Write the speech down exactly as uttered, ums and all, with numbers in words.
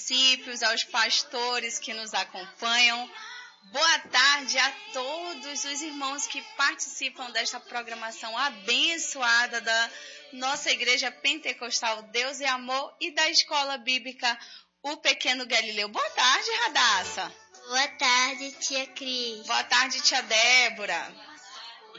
municípios, aos pastores que nos acompanham. Boa tarde a todos os irmãos que participam desta programação abençoada da nossa Igreja Pentecostal Deus e Amor e da Escola Bíblica O Pequeno Galileu. Boa tarde, Radassa. Boa tarde, tia Cris. Boa tarde, tia Débora.